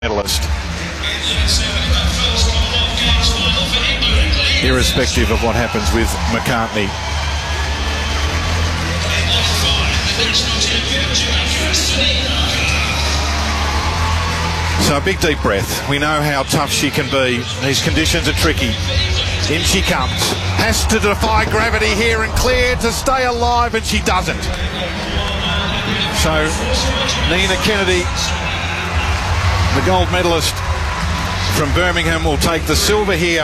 medalist, irrespective of what happens with McCartney. So a big deep breath. We know how tough she can be. These conditions are tricky. In she comes. Has to defy gravity here and clear to stay alive, and she doesn't. So Nina Kennedy, the gold medalist from Birmingham, will take the silver here.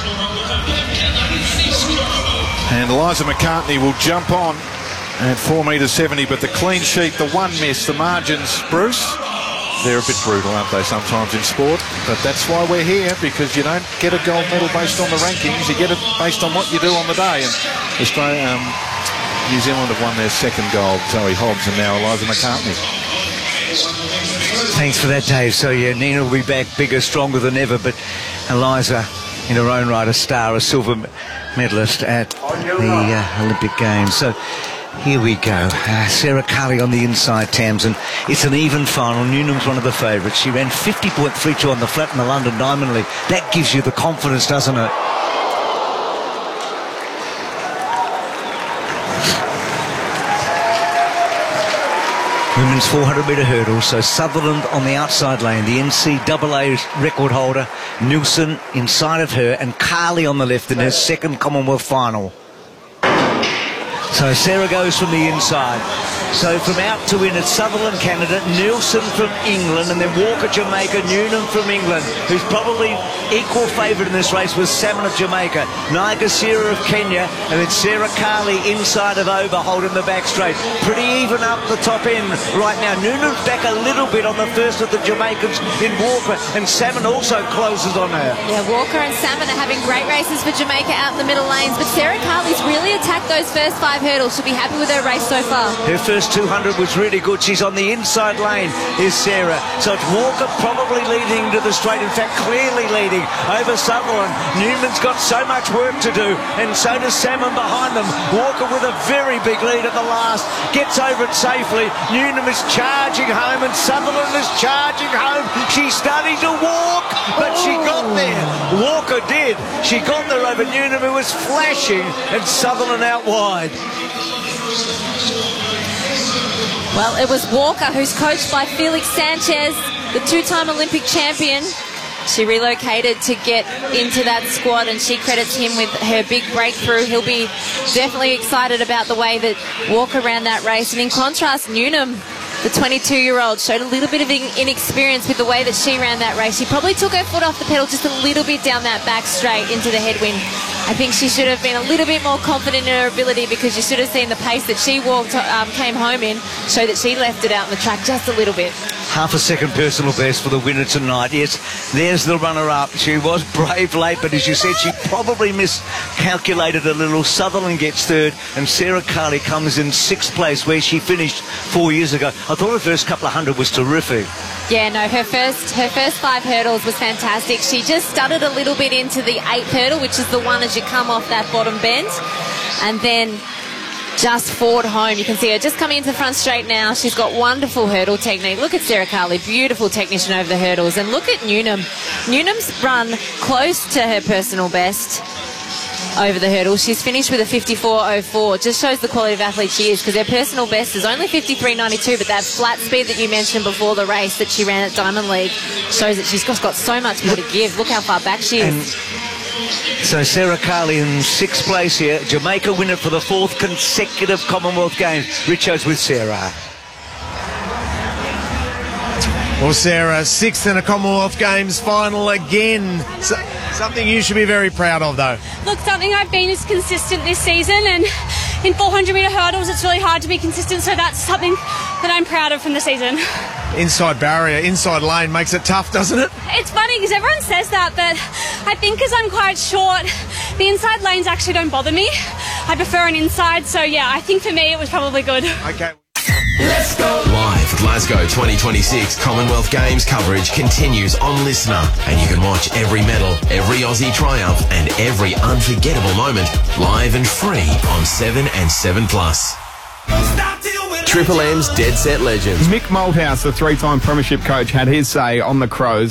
And Eliza McCartney will jump on at 4.70 metres, but the clean sheet, the one miss, the margins, Bruce, they're a bit brutal, aren't they, sometimes in sport? But that's why we're here, because you don't get a gold medal based on the rankings, you get it based on what you do on the day. And Australia, New Zealand have won their second gold, Zoe Hobbs, and now Eliza McCartney. Thanks for that, Dave. So, yeah, Nina will be back bigger, stronger than ever, but Eliza, in her own right, a star, a silver medalist at the Olympic Games. So, here we go. Sarah Carley on the inside, Tamsin. It's an even final. Newnham's one of the favourites. She ran 50.32 on the flat in the London Diamond League. That gives you the confidence, doesn't it? Women's 400-metre hurdle, so Sutherland on the outside lane, the NCAA record holder, Nielsen inside of her, and Carley on the left in her second Commonwealth final. So Sarah goes from the inside. So from out to in, it's Sutherland, Canada, Nielsen from England, and then Walker, Jamaica, Newnham from England, who's probably equal favourite in this race with Salmon of Jamaica, Nagasira of Kenya, and then Sarah Carley inside of Oba holding the back straight. Pretty even up the top end right now. Newnham's back a little bit on the first of the Jamaicans in Walker, and Salmon also closes on her. Yeah, Walker and Salmon are having great races for Jamaica out in the middle lanes, but Sarah Carley's really attacked those first 5 hurdles. She'll be happy with her race so far. Her first 200 was really good. She's on the inside lane, is Sarah. So it's Walker probably leading to the straight. In fact, clearly leading over Sutherland. Newman's got so much work to do, and so does Salmon behind them. Walker with a very big lead at the last. Gets over it safely. Newnham is charging home, and Sutherland is charging home. She's starting to walk, but she got there. Walker did. She got there over Newnham, who was flashing, and Sutherland out wide. Well, it was Walker, who's coached by Felix Sanchez, the 2-time Olympic champion. She relocated to get into that squad, and she credits him with her big breakthrough. He'll be definitely excited about the way that Walker ran that race. And in contrast, Newnham, the 22-year-old, showed a little bit of inexperience with the way that she ran that race. She probably took her foot off the pedal just a little bit down that back straight into the headwind. I think she should have been a little bit more confident in her ability, because you should have seen the pace that she walked, came home in, so that she left it out on the track just a little bit. Half a second personal best for the winner tonight. Yes, there's the runner-up. She was brave late, but as you said, she probably miscalculated a little. Sutherland gets third, and Sarah Carley comes in 6th place, where she finished 4 years ago. I thought her first couple of hundred was terrific. Yeah, no, her first 5 hurdles was fantastic. She just stuttered a little bit into the 8th hurdle, which is the one as you come off that bottom bend, and then just forward home. You can see her just coming into the front straight now. She's got wonderful hurdle technique. Look at Sarah Carley, beautiful technician over the hurdles. And look at Newnham. Newnham's run close to her personal best over the hurdles. She's finished with a 54.04. Just shows the quality of athlete she is, because her personal best is only 53.92, but that flat speed that you mentioned before the race that she ran at Diamond League shows that she's got so much more to give. Look how far back she is. So Sarah Carley in 6th place here. Jamaica winner for the 4th consecutive Commonwealth Games. Richo's with Sarah. Well, Sarah, 6th in a Commonwealth Games final again. So, something you should be very proud of, though. Look, something I've been is consistent this season, and in 400-metre hurdles it's really hard to be consistent, so that's something that I'm proud of from the season. Inside barrier, inside lane makes it tough, doesn't it? It's funny because everyone says that, but I think because I'm quite short, the inside lanes actually don't bother me. I prefer an inside, so yeah, I think for me it was probably good. Okay. Let's go! Live Glasgow 2026 Commonwealth Games coverage continues on Listener, and you can watch every medal, every Aussie triumph, and every unforgettable moment live and free on 7 and 7 Plus. Triple M's Dead Set Legends. Mick Malthouse, the three-time premiership coach, had his say on the Crows.